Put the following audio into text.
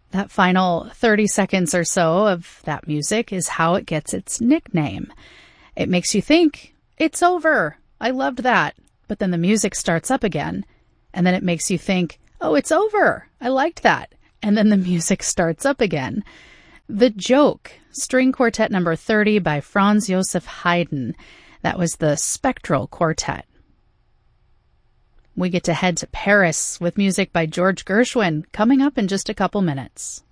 That final 30 seconds or so of that music is how it gets its nickname. It makes you think, it's over. I loved that. But then the music starts up again. And then it makes you think, oh, it's over. I liked that. And then the music starts up again. The Joke, String Quartet number 30 by Franz Joseph Haydn. That was the Spectral Quartet. We get to head to Paris with music by George Gershwin coming up in just a couple minutes.